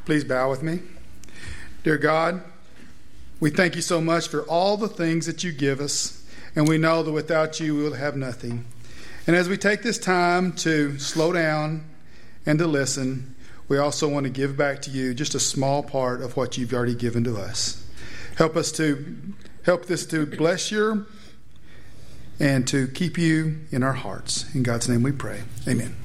Please bow with me. Dear God, we thank you so much for all the things that you give us, and we know that without you we will have nothing. And as we take this time to slow down and to listen, we also want to give back to you just a small part of what you've already given to us. Help this to bless you and to keep you in our hearts. In God's name we pray. Amen.